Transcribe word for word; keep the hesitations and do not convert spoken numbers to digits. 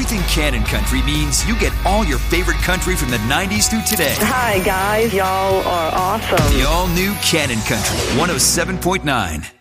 Anything Cannon Country means you get all your favorite country from the nineties through today. Hi, guys. Y'all are awesome. The all-new Cannon Country, one oh seven point nine.